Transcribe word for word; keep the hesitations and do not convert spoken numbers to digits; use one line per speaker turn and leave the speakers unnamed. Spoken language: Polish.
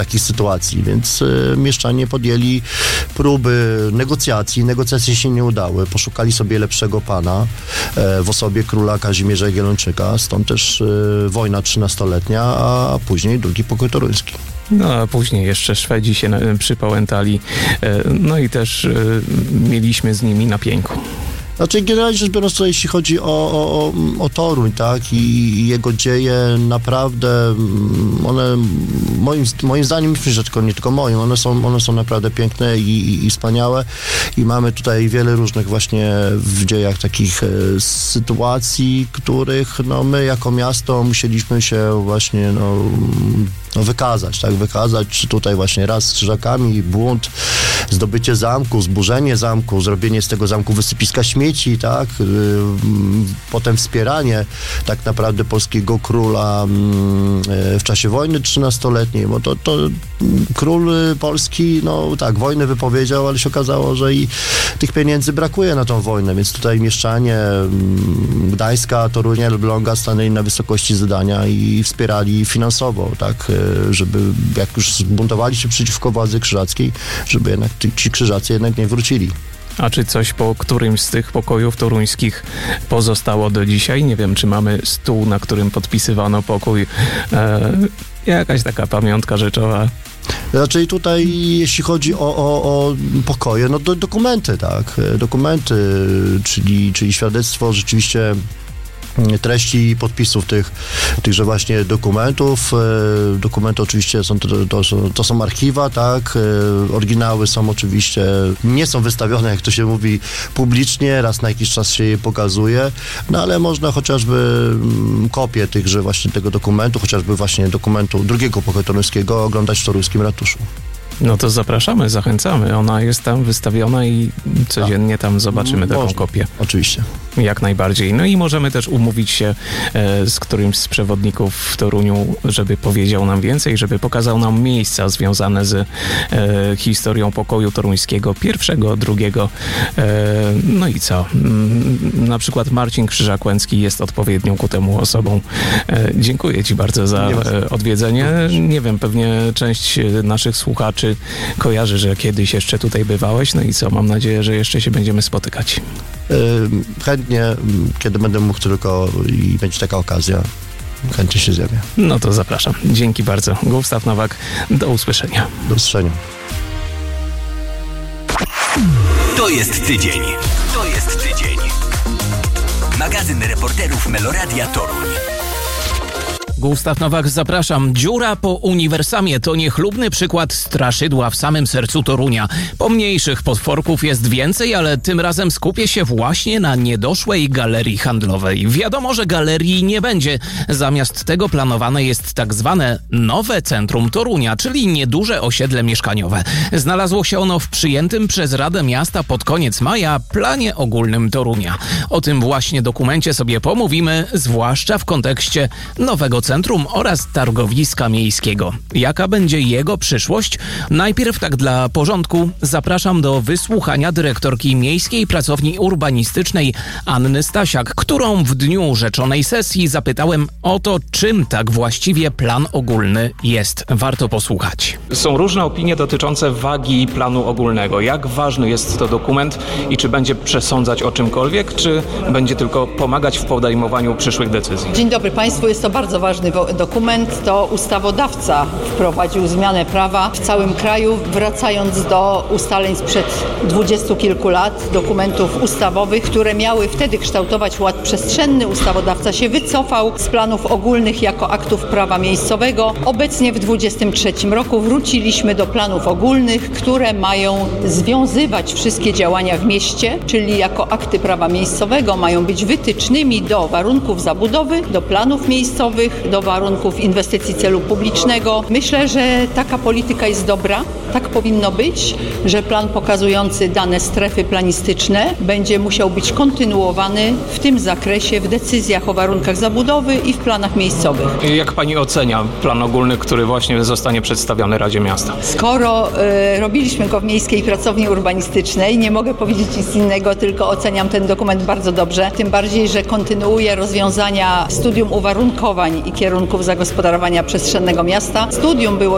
takich sytuacji, więc y, mieszczanie podjęli próby negocjacji. Negocjacje się nie udały. Poszukali sobie lepszego pana e, w osobie króla Kazimierza Jagiellończyka, stąd też y, wojna trzynastoletnia, a później drugi pokój toruński.
No a później jeszcze Szwedzi się na, przypałętali, e, no i też e, mieliśmy z nimi na pięku.
Znaczy generalnie rzecz biorąc, to jeśli chodzi o, o, o Toruń, tak, i jego dzieje, naprawdę one, moim, moim zdaniem, myślę, że tylko, nie tylko moim, one są, one są naprawdę piękne i, i, i wspaniałe i mamy tutaj wiele różnych właśnie w dziejach takich e, sytuacji, których no, my jako miasto musieliśmy się właśnie no, no, wykazać, tak, wykazać, czy tutaj właśnie raz z Krzyżakami, bunt, zdobycie zamku, zburzenie zamku, zrobienie z tego zamku wysypiska śmieci, tak, yy, potem wspieranie tak naprawdę polskiego króla yy, w czasie wojny trzynastoletniej, bo to, to król polski, no tak, wojnę wypowiedział, ale się okazało, że i tych pieniędzy brakuje na tą wojnę, więc tutaj mieszczanie yy, Gdańska, Torunia, Elbląga stanęli na wysokości zadania i wspierali finansowo, tak, yy, żeby jak już zbuntowali się przeciwko władzy krzyżackiej, żeby jednak ci krzyżacy jednak nie wrócili.
A czy coś po którymś z tych pokojów toruńskich pozostało do dzisiaj? Nie wiem, czy mamy stół, na którym podpisywano pokój. E, jakaś taka pamiątka rzeczowa.
Raczej tutaj, jeśli chodzi o, o, o pokoje, no do, dokumenty, tak. Dokumenty, czyli, czyli świadectwo rzeczywiście treści podpisów tych, tychże właśnie dokumentów. Dokumenty oczywiście są, to, to, są, to są archiwa, tak, oryginały są oczywiście, nie są wystawione, jak to się mówi, publicznie, raz na jakiś czas się je pokazuje, no ale można chociażby kopię tychże właśnie tego dokumentu, chociażby właśnie dokumentu drugiego pokoju toruńskiego oglądać w toruńskim ratuszu.
No to zapraszamy, zachęcamy. Ona jest tam wystawiona i codziennie tam zobaczymy taką
Można,
kopię.
Oczywiście.
Jak najbardziej. No i możemy też umówić się e, z którymś z przewodników w Toruniu, żeby powiedział nam więcej, żeby pokazał nam miejsca związane z e, historią pokoju toruńskiego, pierwszego, drugiego. E, no i co? Na przykład Marcin Krzyżak-Łęcki jest odpowiednią ku temu osobą. E, dziękuję Ci bardzo za e, odwiedzenie. Nie wiem, pewnie część naszych słuchaczy kojarzy, że kiedyś jeszcze tutaj bywałeś. No i co? Mam nadzieję, że jeszcze się będziemy spotykać.
Chętnie, kiedy będę mógł tylko i będzie taka okazja, chętnie się zjawię.
No to zapraszam. Dzięki bardzo. Gustaw Nowak, do usłyszenia.
Do usłyszenia.
To jest tydzień. To jest tydzień. Magazyn reporterów Meloradia Toruń.
Gustaw Nowak, zapraszam. Dziura po uniwersamie to niechlubny przykład straszydła w samym sercu Torunia. Pomniejszych potworków jest więcej, ale tym razem skupię się właśnie na niedoszłej galerii handlowej. Wiadomo, że galerii nie będzie. Zamiast tego planowane jest tak zwane nowe centrum Torunia, czyli nieduże osiedle mieszkaniowe. Znalazło się ono w przyjętym przez Radę Miasta pod koniec maja planie ogólnym Torunia. O tym właśnie dokumencie sobie pomówimy, zwłaszcza w kontekście nowego centrum oraz targowiska miejskiego. Jaka będzie jego przyszłość? Najpierw tak dla porządku zapraszam do wysłuchania dyrektorki Miejskiej Pracowni Urbanistycznej Anny Stasiak, którą w dniu rzeczonej sesji zapytałem o to, czym tak właściwie plan ogólny jest. Warto posłuchać.
Są różne opinie dotyczące wagi planu ogólnego. Jak ważny jest to dokument i czy będzie przesądzać o czymkolwiek, czy będzie tylko pomagać w podejmowaniu przyszłych decyzji?
Dzień dobry Państwu. Jest to bardzo ważny dokument. To ustawodawca wprowadził zmianę prawa w całym kraju, wracając do ustaleń sprzed dwudziestu kilku lat, dokumentów ustawowych, które miały wtedy kształtować ład przestrzenny. Ustawodawca się wycofał z planów ogólnych jako aktów prawa miejscowego. Obecnie w dwudziestym trzecim roku wróciliśmy do planów ogólnych, które mają związywać wszystkie działania w mieście, czyli jako akty prawa miejscowego mają być wytycznymi do warunków zabudowy, do planów miejscowych, do warunków inwestycji celu publicznego. Myślę, że taka polityka jest dobra, tak powinno być, że plan pokazujący dane strefy planistyczne będzie musiał być kontynuowany w tym zakresie w decyzjach o warunkach zabudowy i w planach miejscowych.
Jak pani ocenia plan ogólny, który właśnie zostanie przedstawiony Radzie Miasta?
Skoro y, robiliśmy go w Miejskiej Pracowni Urbanistycznej, nie mogę powiedzieć nic innego, tylko oceniam ten dokument bardzo dobrze. Tym bardziej, że kontynuuje rozwiązania studium uwarunkowań i kierunków zagospodarowania przestrzennego miasta. Studium było